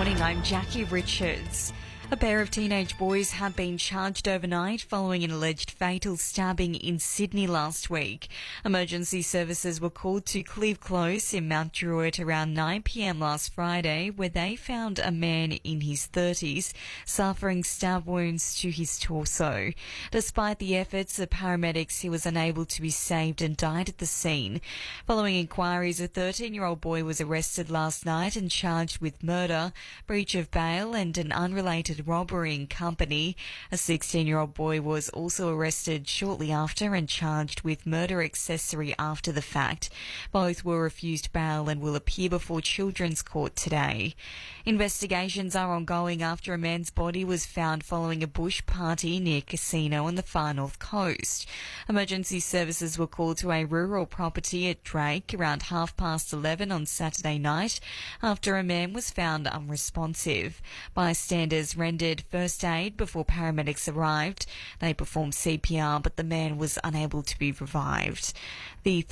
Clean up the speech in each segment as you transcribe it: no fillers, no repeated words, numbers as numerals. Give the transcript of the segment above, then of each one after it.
Morning, I'm Jackie Richards. A pair of teenage boys have been charged overnight following an alleged fatal stabbing in Sydney last week. Emergency services were called to Cleve Close in Mount Druitt around 9 p.m. last Friday, where they found a man in his 30s suffering stab wounds to his torso. Despite the efforts of paramedics, he was unable to be saved and died at the scene. Following inquiries, a 13-year-old boy was arrested last night and charged with murder, breach of bail and an unrelated robbery in company. A 16-year-old boy was also arrested shortly after and charged with murder accessory after the fact. Both were refused bail and will appear before Children's Court today. Investigations are ongoing after a man's body was found following a bush party near casino on the far north coast. Emergency services were called to a rural property at Drake around 11:30 on Saturday night after a man was found unresponsive. Bystanders rendered first aid before paramedics arrived. They performed CPR, but the man was unable to be revived. The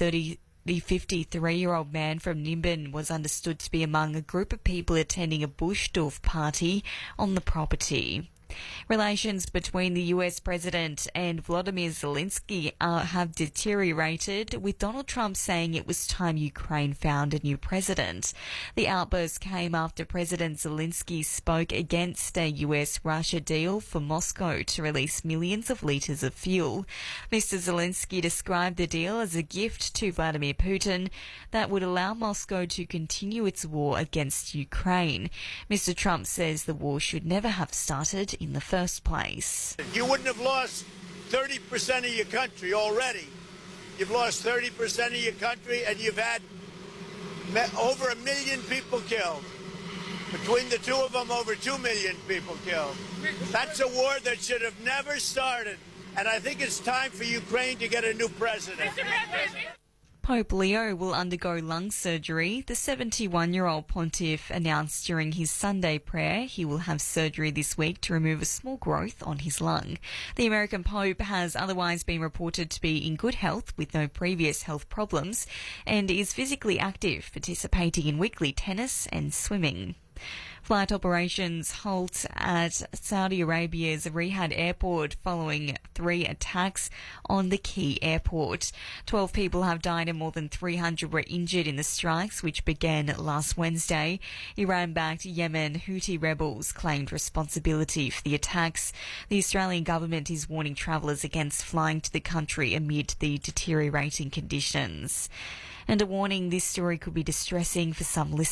53-year-old man from Nimbin was understood to be among a group of people attending a Buschdorf party on the property. Relations between the US President and Volodymyr Zelensky have deteriorated, with Donald Trump saying it was time Ukraine found a new president. The outburst came after President Zelensky spoke against a US-Russia deal for Moscow to release millions of litres of fuel. Mr. Zelensky described the deal as a gift to Vladimir Putin that would allow Moscow to continue its war against Ukraine. Mr. Trump says the war should never have started in the first place. You wouldn't have lost 30% of your country already. You've lost 30% of your country and you've had over 1 million people killed. Between the two of them, over 2 million people killed. That's a war that should have never started. And I think it's time for Ukraine to get a new president. Pope Leo will undergo lung surgery. The 71-year-old pontiff announced during his Sunday prayer he will have surgery this week to remove a small growth on his lung. The American Pope has otherwise been reported to be in good health with no previous health problems and is physically active, participating in weekly tennis and swimming. Flight operations halt at Saudi Arabia's Riyadh airport following 3 attacks on the key airport. 12 people have died and more than 300 were injured in the strikes, which began last Wednesday. Iran-backed Yemen Houthi rebels claimed responsibility for the attacks. The Australian government is warning travellers against flying to the country amid the deteriorating conditions. And a warning, this story could be distressing for some listeners.